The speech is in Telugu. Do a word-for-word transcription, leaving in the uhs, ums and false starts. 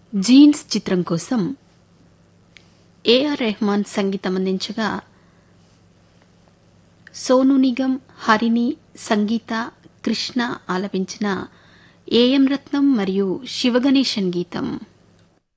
జీన్స్ చిత్రం కోసం ఏఆర్ రెహమాన్ సంగీతం అందించగా సోనూ నిగమ్, హరిణి, సంగీత, కృష్ణ ఆలపించిన ఏఎం రత్నం మరియు శివగణేశన్ గీతం.